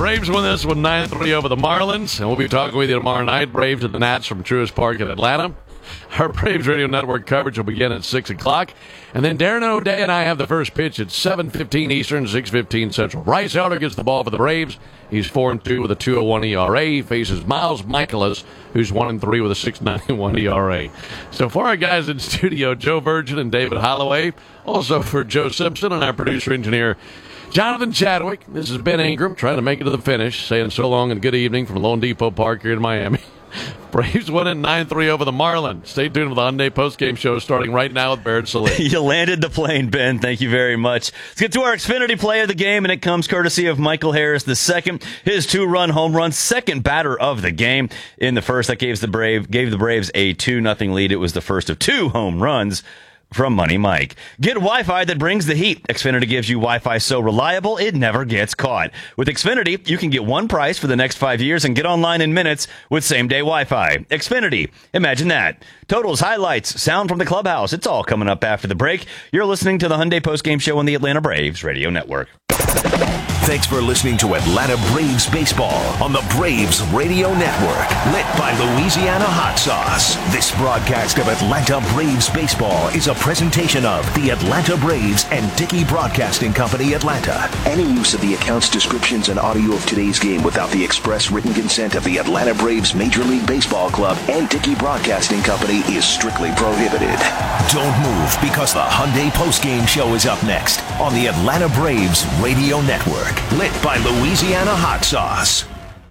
Braves win this one 9-3 over the Marlins, and we'll be talking with you tomorrow night. Braves and the Nats from Truist Park in Atlanta. Our Braves Radio Network coverage will begin at 6 o'clock. And then Darren O'Day and I have the first pitch at 7:15 Eastern, 6:15 Central. Bryce Elder gets the ball for the Braves. He's 4-2 with a 2.01 ERA. He faces Miles Michaelis, who's 1-3 with a 6.91 ERA. So for our guys in studio, Joe Virgin and David Holloway. Also for Joe Simpson and our producer-engineer, Jonathan Chadwick. This is Ben Ingram trying to make it to the finish, saying so long and good evening from Lone Depot Park here in Miami. Braves winning 9-3 over the Marlins. Stay tuned for the Hyundai postgame show starting right now with Barrett Sallee. You landed the plane, Ben. Thank you very much. Let's get to our Xfinity play of the game, and it comes courtesy of Michael Harris II. His 2-run home run, second batter of the game. In the first, that gave the Braves a 2-0 lead. It was the first of 2 home runs from Money Mike. Get Wi-Fi that brings the heat. Xfinity gives you Wi-Fi so reliable it never gets caught. With Xfinity, you can get one price for the next 5 years and get online in minutes with same-day Wi-Fi. Xfinity. Imagine that. Totals, highlights, sound from the clubhouse. It's all coming up after the break. You're listening to the Hyundai Postgame Show on the Atlanta Braves Radio Network. Thanks for listening to Atlanta Braves Baseball on the Braves Radio Network, lit by Louisiana Hot Sauce. This broadcast of Atlanta Braves Baseball is a presentation of the Atlanta Braves and Dickey Broadcasting Company, Atlanta. Any use of the accounts, descriptions, and audio of today's game without the express written consent of the Atlanta Braves Major League Baseball Club and Dickey Broadcasting Company is strictly prohibited. Don't move, because the Hyundai Postgame Show is up next on the Atlanta Braves Radio Network. Lit by Louisiana Hot Sauce.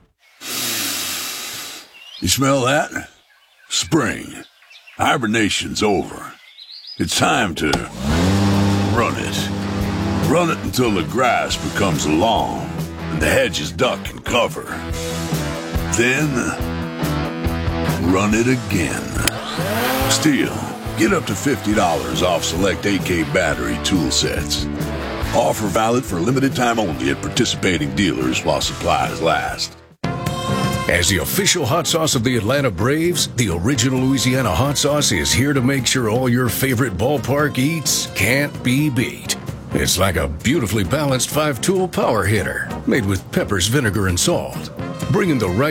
You smell that? Spring. Hibernation's over. It's time to run it. Run it until the grass becomes long and the hedges duck and cover. Then, run it again. Still, get up to $50 off select AK battery tool sets. Offer valid for a limited time only at participating dealers while supplies last. As the official hot sauce of the Atlanta Braves, the original Louisiana hot sauce is here to make sure all your favorite ballpark eats can't be beat. It's like a beautifully balanced 5-tool power hitter made with peppers, vinegar, and salt, bringing the right